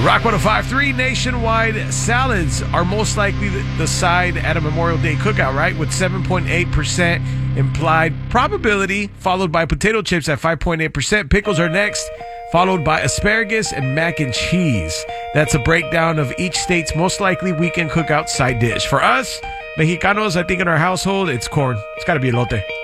Rock 105.3 nationwide salads are most likely the side at a Memorial Day cookout, right? With 7.8% implied probability, followed by potato chips at 5.8%. Pickles are next, followed by asparagus and mac and cheese. That's a breakdown of each state's most likely weekend cookout side dish. For us, Mexicanos, I think in our household, it's corn. It's got to be elote.